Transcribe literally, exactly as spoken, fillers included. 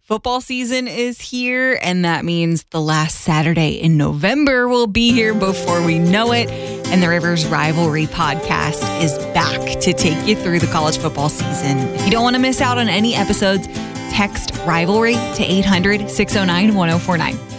Football season is here, and that means the last Saturday in November will be here before we know it. And the Rivers Rivalry podcast is back to take you through the college football season. If you don't want to miss out on any episodes, text Rivalry to eight hundred, six oh nine, one oh four nine.